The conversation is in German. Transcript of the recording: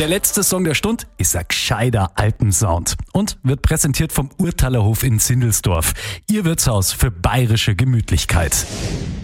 Der letzte Song der Stunde ist ein gescheiter Alpensound und wird präsentiert vom Urtalerhof in Sindelsdorf. Ihr Wirtshaus für bayerische Gemütlichkeit.